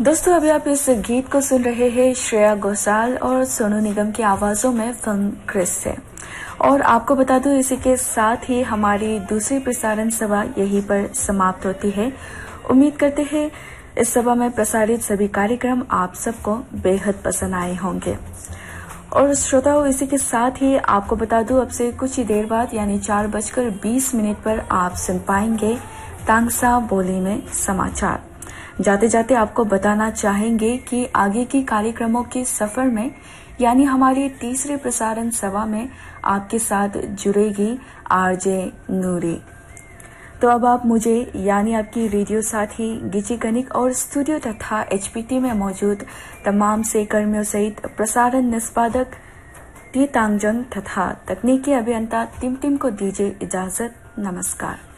दोस्तों अभी आप इस गीत को सुन रहे हैं श्रेया घोषाल और सोनू निगम की आवाजों में फिल्म क्रिस से। और आपको बता दूं इसी के साथ ही हमारी दूसरी प्रसारण सभा यहीं पर समाप्त होती है। उम्मीद करते हैं इस सभा में प्रसारित सभी कार्यक्रम आप सबको बेहद पसंद आए होंगे। और श्रोताओं इसी के साथ ही आपको बता दूं अब से कुछ ही देर बाद यानी 4:20 पर आप सुन पाएंगे तांगसा बोली में समाचार। जाते जाते आपको बताना चाहेंगे कि आगे की कार्यक्रमों के सफर में यानी हमारी तीसरे प्रसारण सभा में आपके साथ जुड़ेगी आरजे नूरी। तो अब आप मुझे यानी आपकी रेडियो साथी गिची कनिक और स्टूडियो तथा एचपीटी में मौजूद तमाम सहकर्मियों सहित प्रसारण निष्पादक टी तांगजंग तथा तकनीकी अभियंता टिम टिम को दीजिए इजाजत। नमस्कार।